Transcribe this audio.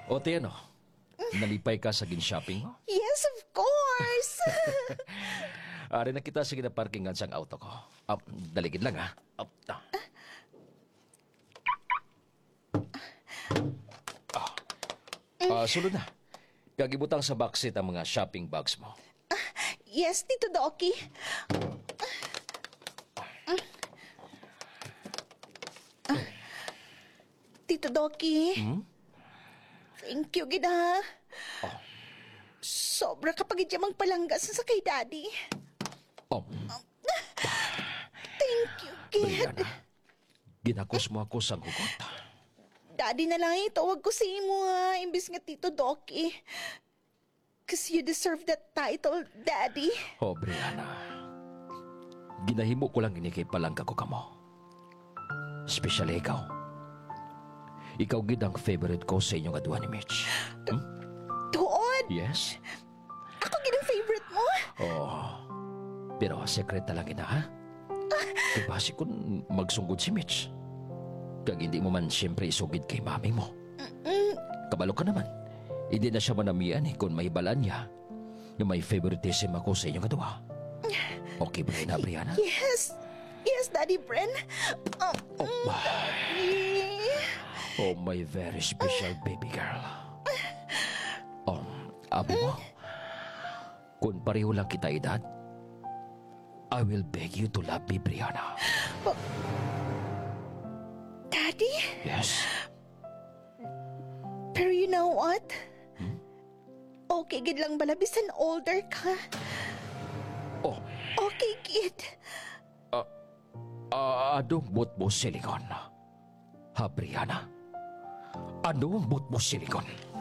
O, Tiano, nalipay ka sa gin-shopping mo? Yes, of course. Ari na kita sa ginaparkingan sang auto ko. Daligid lang, ha? Sulod na. Kagibutang sa backseat ang mga shopping bags mo. Yes, Tito Doki. Tito Doki. Thank you, gid ha. Sobra kapag idyamang palanggas sa kay Daddy. Oh, Thank you, kid. Brianna. Ginakos mo ako sa hugot. Daddy na lang itawag ko sa imo ha, imbis nga Tito Doki. Cause you deserve that title, Daddy. Oh, Brianna. Ginahimo ko lang ini kay palangga ko kamo. Especially ikaw. Ikaw gid ang favorite ko sa inyong aduan ni Mitch. Tuod, Yes? ako gid ang favorite mo. Oh. Pero secret na lang ina, ha? Kaya basi kung magsunggod si Mitch. Kag hindi mo man siyempre isugid kay mami mo. Kabalo ka naman. Hindi na siya manamian kung may balaan niya na may favoritism ako sa inyong aduwa. Okay ba na, Brianna? Yes. Yes, Daddy Bren. Oh, my very special baby girl. Oh, abo mo. Kung pareho lang kita edad, I will beg you to love me, Brianna. Daddy? Yes. Pero you know what? Okay, gid lang bala bisan older ka. Oh, Okay, kid. anong but mo silikon? Ha, Brianna? Anong but mo silikon?